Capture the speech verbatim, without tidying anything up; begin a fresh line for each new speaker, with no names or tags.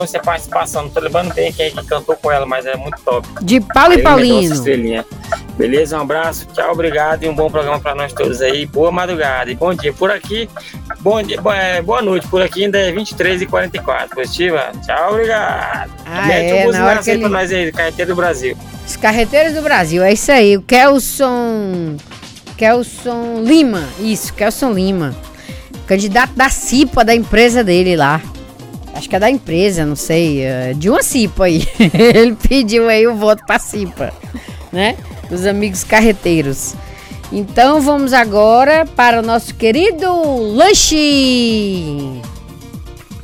Você participação, não tô lembrando bem quem é que cantou com ela, mas é muito top.
De Paulo e Paulino.
Beleza, um abraço, tchau, obrigado e um bom programa pra nós todos aí. Boa madrugada e bom dia. Por aqui, bom dia, boa noite. Por aqui ainda é vinte e três e quarenta e quatro. Positiva? Tchau, obrigado.
Ah, Mete é, um na hora que ele...
pra nós aí, Carreteiros do Brasil.
Os Carreteiros do Brasil, é isso aí. O Kelson... Kelson Lima, isso, Kelson Lima. Candidato da CIPA, da empresa dele lá. Acho que é da empresa, não sei, de uma CIPA aí. Ele pediu aí o voto pra CIPA, né? Dos amigos carreteiros. Então vamos agora para o nosso querido lanche.